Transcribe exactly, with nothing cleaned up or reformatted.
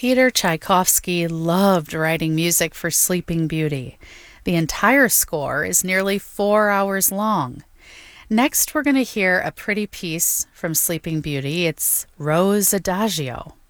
Peter Tchaikovsky loved writing music for Sleeping Beauty. The entire score is nearly four hours long. Next, we're going to hear a pretty piece from Sleeping Beauty. It's Rose Adagio.